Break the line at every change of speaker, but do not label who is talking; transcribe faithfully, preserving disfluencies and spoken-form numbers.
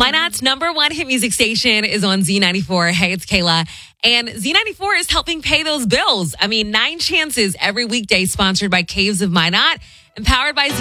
Minot's number one hit music station is on Z ninety-four. Hey, it's Kayla. And Z ninety-four is helping pay those bills. I mean, Nine Chances every weekday, sponsored by Caves of Minot, empowered by Z